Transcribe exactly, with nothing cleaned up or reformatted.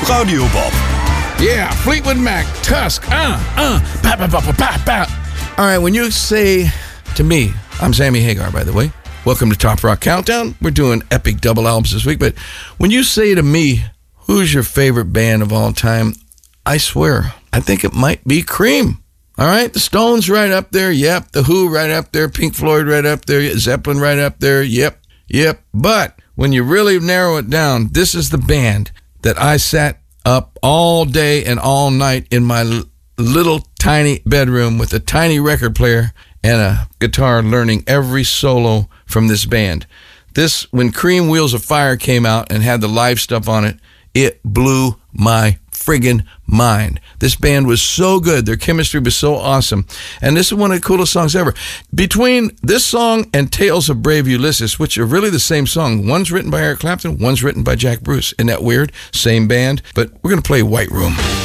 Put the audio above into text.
Radio Bob. Yeah, Fleetwood Mac, Tusk, uh, uh, ba, ba, ba, ba, ba, ba. All right, when you say to me, I'm Sammy Hagar, by the way. Welcome to Top Rock Countdown. We're doing epic double albums this week, but when you say to me, who's your favorite band of all time, I swear, I think it might be Cream. All right, the Stones right up there, yep. The Who right up there, Pink Floyd right up there, Zeppelin right up there, yep, yep. But when you really narrow it down, this is the band that I sat up all day and all night in my l- little tiny bedroom with a tiny record player and a guitar learning every solo from this band. This, when Cream Wheels of Fire came out and had the live stuff on it, it blew my friggin' mind. This band was so good. Their chemistry was so awesome. And this is one of the coolest songs ever. Between this song and Tales of Brave Ulysses, which are really the same song, one's written by Eric Clapton, one's written by Jack Bruce. Isn't that weird? Same band. But we're going to play White Room.